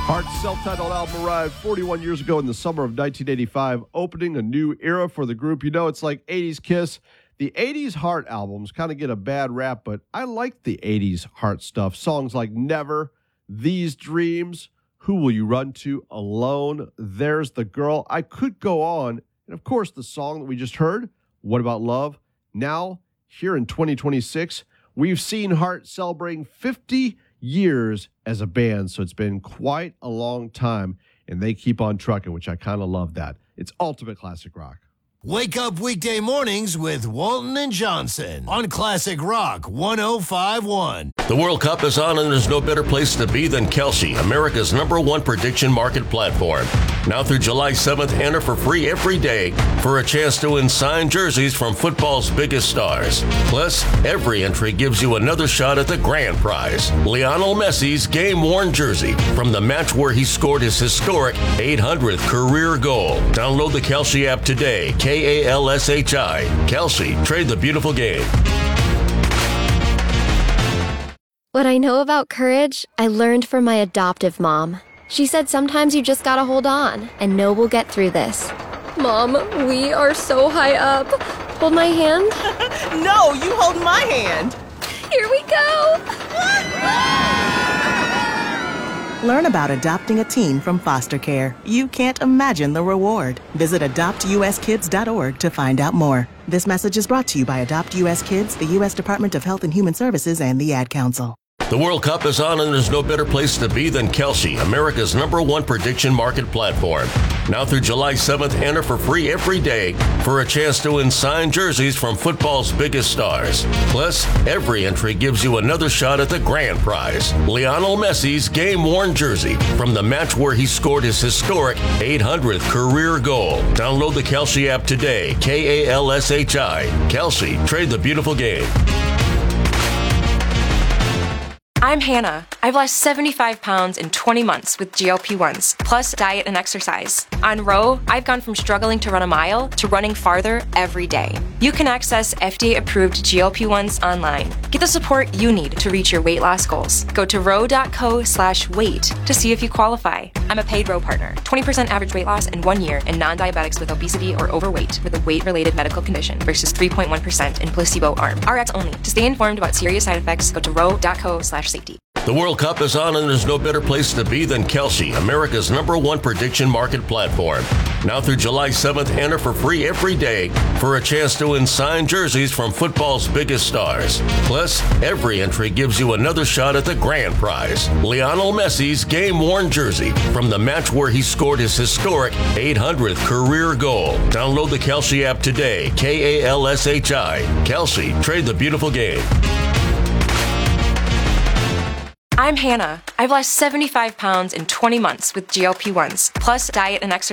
Heart's self-titled album arrived 41 years ago in the summer of 1985, opening a new era for the group. You know, it's like 80s Kiss. The 80s Heart albums kind of get a bad rap, but I like the 80s Heart stuff. Songs like Never, These Dreams, Who Will You Run To, Alone, There's the Girl. I could go on. And of course, the song that we just heard, What About Love? Now, here in 2026, we've seen Heart celebrating 50 years as a band, so it's been quite a long time, and they keep on trucking, which I kind of love that. It's ultimate classic rock. Wake up weekday mornings with Walton and Johnson on Classic Rock 105.1. The World Cup is on, and there's no better place to be than Kelsey, America's #1 prediction market platform. Now through July 7th, enter for free every day for a chance to win signed jerseys from football's biggest stars. Plus, every entry gives you another shot at the grand prize, Lionel Messi's game-worn jersey from the match where he scored his historic 800th career goal. Download the Kelsey app today. Kalshi. Kelsey, trade the beautiful game. What I know about courage, I learned from my adoptive mom. She said sometimes you just gotta hold on and know we'll get through this. Mom, we are so high up. Hold my hand. No, you hold my hand. Here we go. Learn about adopting a teen from foster care. You can't imagine the reward. Visit adoptuskids.org to find out more. This message is brought to you by Adopt U.S. Kids, the U.S. Department of Health and Human Services, and the Ad Council. The World Cup is on, and there's no better place to be than Kelsey, America's #1 prediction market platform. Now through July 7th, enter for free every day for a chance to win signed jerseys from football's biggest stars. Plus, every entry gives you another shot at the grand prize, Lionel Messi's game-worn jersey from the match where he scored his historic 800th career goal. Download the Kelsey app today, Kalshi. Kelsey, trade the beautiful game. I'm Hannah. I've lost 75 pounds in 20 months with GLP-1s, plus diet and exercise. On Ro, I've gone from struggling to run a mile to running farther every day. You can access FDA-approved GLP-1s online. Get the support you need to reach your weight loss goals. Go to ro.co/weight to see if you qualify. I'm a paid Ro partner. 20% average weight loss in 1 year in non-diabetics with obesity or overweight with a weight-related medical condition versus 3.1% in placebo arm. RX only. To stay informed about serious side effects, go to ro.co/safety. The World Cup is on, and there's no better place to be than Kelsey, America's #1 prediction market platform. Now through July 7th, enter for free every day for a chance to win signed jerseys from football's biggest stars. Plus, every entry gives you another shot at the grand prize, Lionel Messi's game-worn jersey from the match where he scored his historic 800th career goal. Download the Kelsey app today, Kalshi. Kelsey, trade the beautiful game. I'm Hannah. I've lost 75 pounds in 20 months with GLP-1s, plus diet and exercise.